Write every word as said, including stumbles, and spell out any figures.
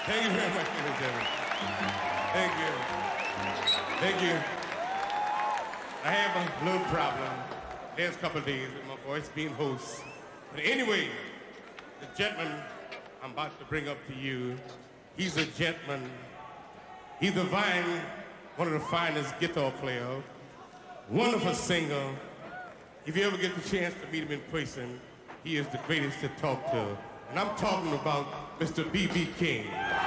Thank you very much, ladies and gentlemen. Thank you. Thank you. I have a little problem last couple of days with my voice being hoarse. But anyway, the gentleman I'm about to bring up to you, he's a gentleman. He's a fine, one of the finest guitar players, wonderful singer. If you ever get the chance to meet him in person, he is the greatest to talk to. And I'm talking about Mister B B King.